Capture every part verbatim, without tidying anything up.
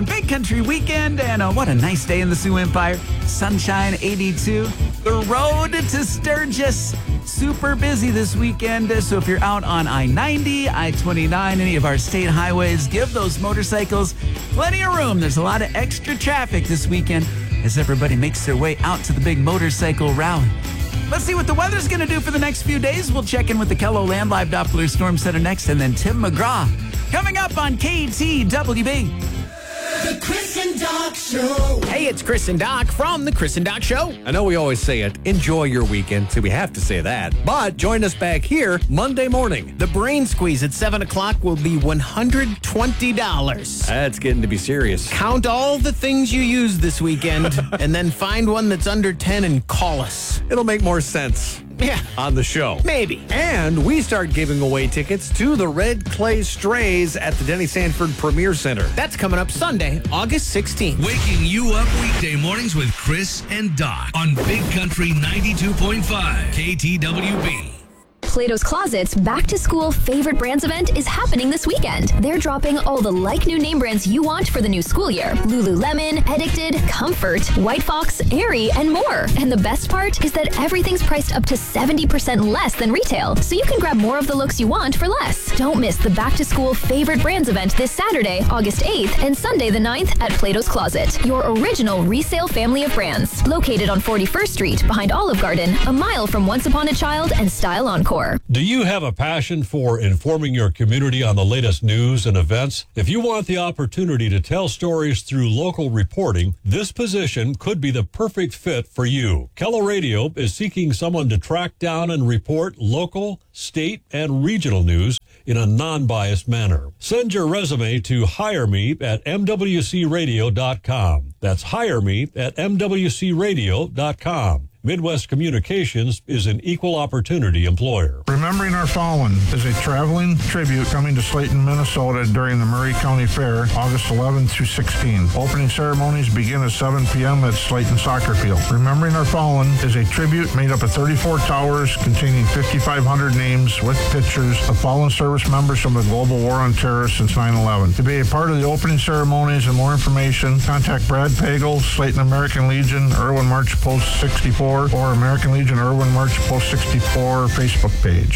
on Big Country Weekend, and uh, what a nice day in the Sioux Empire. Sunshine, eighty-two. The road to Sturgis, super busy this weekend. So if you're out on I ninety, I twenty-nine, any of our state highways, give those motorcycles plenty of room. There's a lot of extra traffic this weekend as everybody makes their way out to the big motorcycle rally. Let's see what the weather's going to do for the next few days. We'll check in with the Kello Land Live Doppler Storm Center next, and then Tim McGraw coming up on K T W B. The Chris and Doc Show. Hey, it's Chris and Doc from The Chris and Doc Show. I know we always say it, enjoy your weekend, so we have to say that. But join us back here Monday morning. The Brain Squeeze at seven o'clock will be one hundred twenty dollars. That's getting to be serious. Count all the things you used this weekend and then find one that's under ten and call us. It'll make more sense. Yeah. On the show. Maybe. And we start giving away tickets to the Red Clay Strays at the Denny Sanford Premier Center. That's coming up Sunday, August sixteenth. Waking you up weekday mornings with Chris and Doc on Big Country ninety-two point five K T W B. Plato's Closet's back-to-school favorite brands event is happening this weekend. They're dropping all the like-new name brands you want for the new school year. Lululemon, Addicted, Comfort, White Fox, Aerie, and more. And the best part is that everything's priced up to seventy percent less than retail, so you can grab more of the looks you want for less. Don't miss the back-to-school favorite brands event this Saturday, August eighth, and Sunday the ninth at Plato's Closet, your original resale family of brands. Located on forty-first Street behind Olive Garden, a mile from Once Upon a Child and Style Encore. Do you have a passion for informing your community on the latest news and events? If you want the opportunity to tell stories through local reporting, this position could be the perfect fit for you. Kello Radio is seeking someone to track down and report local, state, and regional news in a non-biased manner. Send your resume to hire me at m w c radio dot com. That's hire me at m w c radio dot com. Midwest Communications is an equal opportunity employer. Remembering Our Fallen is a traveling tribute coming to Slayton, Minnesota during the Murray County Fair, August eleventh through sixteenth. Opening ceremonies begin at seven p.m. at Slayton Soccer Field. Remembering Our Fallen is a tribute made up of thirty-four towers containing fifty-five hundred names with pictures of fallen service members from the global war on terror since nine eleven. To be a part of the opening ceremonies and more information, contact Brad Pagel, Slayton American Legion, Irwin March Post sixty-four, or American Legion Irwin March Post sixty-four Facebook page.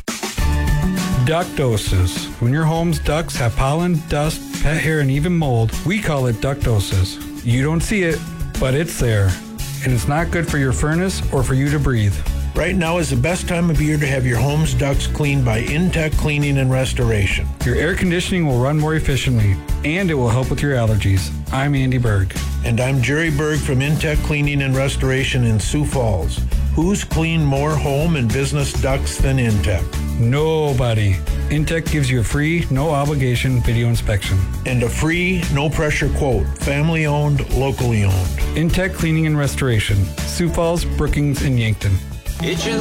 Ductosis. When your home's ducts have pollen, dust, pet hair, and even mold, we call it ductosis. You don't see it, but it's there. And it's not good for your furnace or for you to breathe. Right now is the best time of year to have your home's ducts cleaned by Intech Cleaning and Restoration. Your air conditioning will run more efficiently, and it will help with your allergies. I'm Andy Berg. And I'm Jerry Berg from Intech Cleaning and Restoration in Sioux Falls. Who's cleaned more home and business ducts than Intech? Nobody. Intech gives you a free, no obligation video inspection. And a free, no pressure quote. Family owned, locally owned. Intech Cleaning and Restoration. Sioux Falls, Brookings, and Yankton. Itching